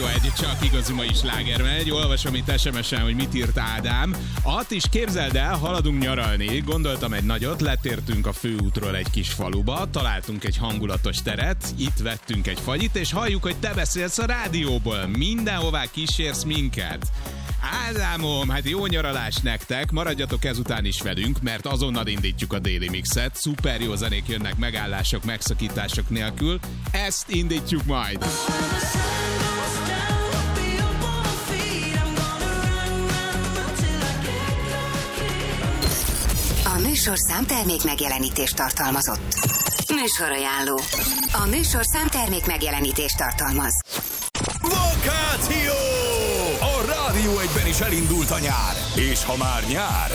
Rádió egy csak igazi mai sláger megy. Olvasom itt SMS-en, hogy mit írt Ádám. At is képzeld el, haladunk nyaralni. Gondoltam egy nagyot, letértünk a főútról egy kis faluba, találtunk egy hangulatos teret, itt vettünk egy fagyit, és halljuk, hogy te beszélsz a rádióból. Mindenhová kísérsz minket. Ádámom, hát jó nyaralás nektek, maradjatok ezután is velünk, mert azonnal indítjuk a Daily Mixet, szuper jó zenék jönnek megállások, megszakítások nélkül, ezt indítjuk majd! A műsorszám termék megjelenítést tartalmazott. Műsorajánló. A műsorszám termék megjelenítést tartalmaz. Vakáció! A Rádió egyben is elindult a nyár. És ha már nyár,